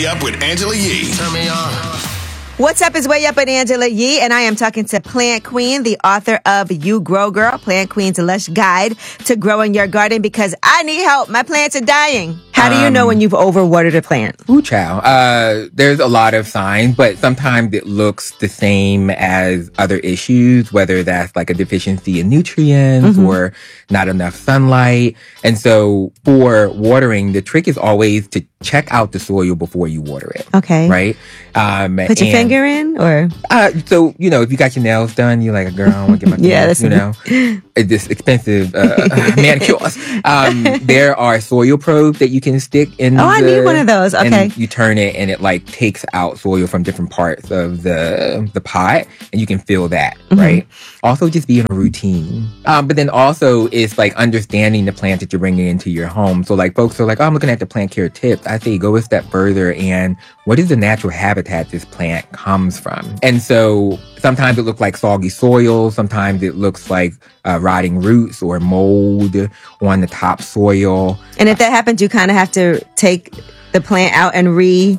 Way Up with Angela Yee. Turn me on. What's up? It's Way Up with Angela Yee, and I am talking to Plant Queen, the author of You Grow Girl, Plant Queen's Lush Guide to Growing Your Garden, because I need help. My plants are dying. How do you know when you've overwatered a plant? Ooh, child. There's a lot of signs, but sometimes it looks the same as other issues, whether that's like a deficiency in nutrients or not enough sunlight. And so for watering, the trick is always to check out the soil before you water it. Okay. Right? Put your finger in, or? So, if you got your nails done, you're like, girl, I want to get my nails, it's this expensive manicures. There are soil probes that you can stick in. I need one of those. Okay. And you turn it and it like takes out soil from different parts of the pot, and you can feel that, right? Also just be in a routine. But then also it's like understanding the plant that you're bringing into your home. So like folks are like, oh, I'm looking at the plant care tips. I say go a step further, and what is the natural habitat this plant comes from? And so sometimes it looks like soggy soil. Sometimes it looks like rotting roots or mold on the top soil. And if that happens, you kind of have to take the plant out and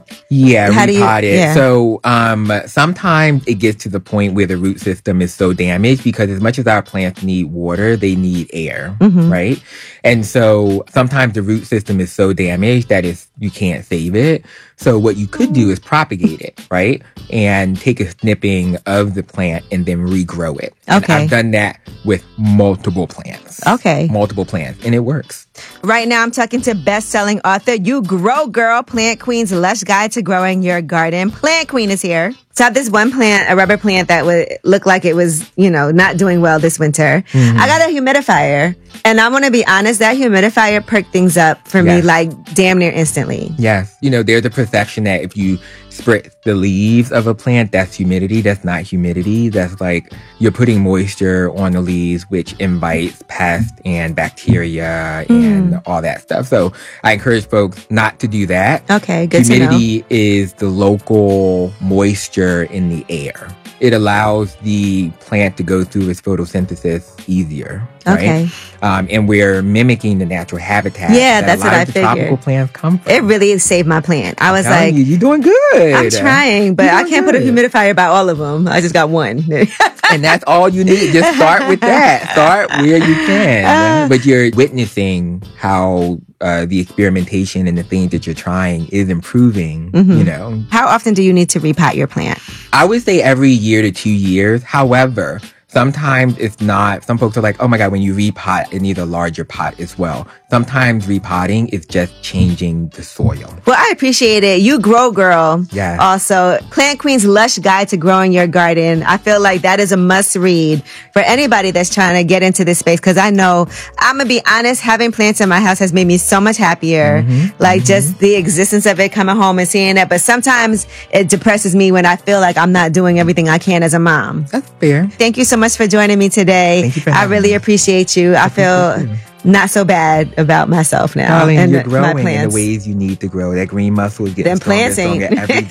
repot it. Yeah. So sometimes it gets to the point where the root system is so damaged, because as much as our plants need water, they need air, right? And so sometimes the root system is so damaged that you can't save it. So what you could do is propagate it, right? And take a snipping of the plant and then regrow it. Okay. And I've done that with multiple plants. Okay. Multiple plants. And it works. Right now, I'm talking to best-selling author, You Grow Girl, Plant Queen's Lush Guide to Growing Your Garden. Plant Queen is here. So I have this one plant, a rubber plant that would look like it was, not doing well this winter. I got a humidifier, and I'm going to be honest, that humidifier perked things up for me like damn near instantly. Yes. There's a perception that if you spritz the leaves of a plant, that's humidity. That's not humidity. That's like you're putting moisture on the leaves, which invites pests and bacteria and all that stuff. So I encourage folks not to do that. Okay, good Humidity to know. is the local moisture in the air. It allows the plant to go through its photosynthesis easier. Right? Okay. And we're mimicking the natural habitat. Yeah, that's what I figured. Tropical plants come from. It really saved my plant. I was like, you're doing good. I'm trying, but I can't put a humidifier by all of them. I just got one. And that's all you need. Just start with that. Start where you can. But you're witnessing how the experimentation and the things that you're trying is improving, How often do you need to repot your plant? I would say every year to 2 years. However, sometimes it's not. Some folks are like, oh my God, when you repot, it needs a larger pot as well. Sometimes repotting is just changing the soil. Well, I appreciate it. You Grow Girl. Yeah. Also, Plant Queen's Lush Guide to Growing Your Garden. I feel like that is a must read for anybody that's trying to get into this space. Cause I know, I'm gonna be honest, having plants in my house has made me so much happier. Just the existence of it, coming home and seeing it. But sometimes it depresses me when I feel like I'm not doing everything I can as a mom. That's fair. Thank you so much for joining me today. Thank you for I having really me. appreciate you. I feel not so bad about myself now. Darling, and you're my growing in plants. the ways you need to grow. That green muscle is getting Them stronger and plants ain't. stronger every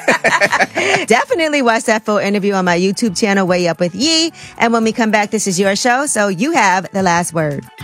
day. Definitely watch that full interview on my YouTube channel, Way Up with Yee. And when we come back, this is your show, so you have the last word.